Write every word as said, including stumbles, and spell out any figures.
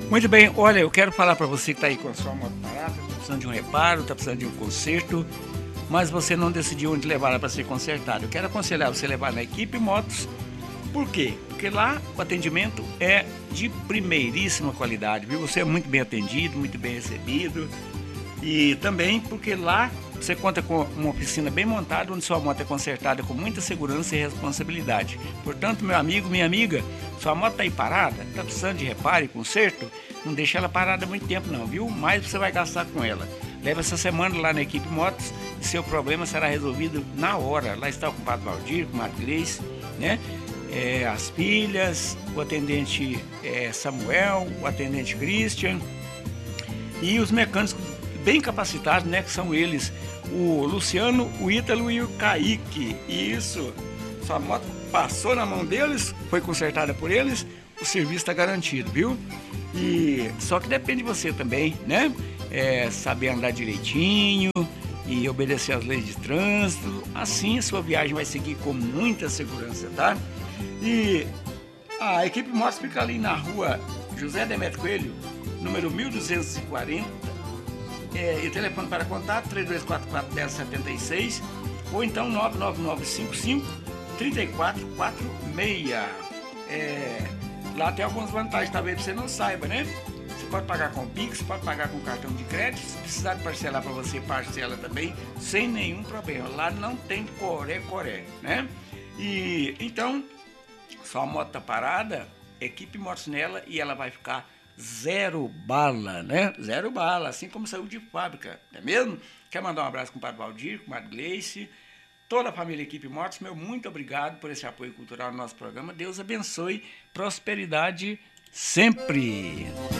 Muito bem, olha, eu quero falar para você que está aí com a sua moto parada, está precisando de um reparo, está precisando de um conserto, mas você não decidiu onde levar ela para ser consertada. Eu quero aconselhar você a levar na Equipe Motos. Por quê? Porque lá o atendimento é de primeiríssima qualidade, viu? Você é muito bem atendido, muito bem recebido. E também porque lá você conta com uma oficina bem montada, onde sua moto é consertada com muita segurança e responsabilidade. Portanto, meu amigo, minha amiga, sua moto está aí parada, está precisando de reparo e conserto, não deixa ela parada muito tempo não, viu? Mais você vai gastar com ela. Leva essa semana lá na Equipe Motos e seu problema será resolvido na hora. Lá está o compadre Valdir, com a Grace, né? É, as filhas, o atendente é, Samuel, o atendente Christian e os mecânicos bem capacitados, né? Que são eles, o Luciano, o Ítalo e o Kaique. Isso, sua moto passou na mão deles, foi consertada por eles, o serviço está garantido, viu? E só que depende de você também, né? É, saber andar direitinho e obedecer às leis de trânsito. Assim a sua viagem vai seguir com muita segurança, tá? E a Equipe Motos fica ali na rua José Demetrio Coelho, número mil duzentos e quarenta. É, e telefone para contato três dois quatro quatro, um zero sete seis ou então nove nove nove cinco cinco, três quatro quatro seis. É, lá tem algumas vantagens, talvez você não saiba, né? Você pode pagar com Pix, pode pagar com cartão de crédito, se precisar de parcelar para você, parcela também, sem nenhum problema. Lá não tem coré-coré, né? E então, sua moto tá parada, Equipe Motos nela e ela vai ficar zero bala, né? Zero bala, assim como saiu de fábrica, não é mesmo? Quer mandar um abraço com o padre Valdir, com a Gleice, toda a família Equipe Motos, meu muito obrigado por esse apoio cultural no nosso programa. Deus abençoe, prosperidade sempre.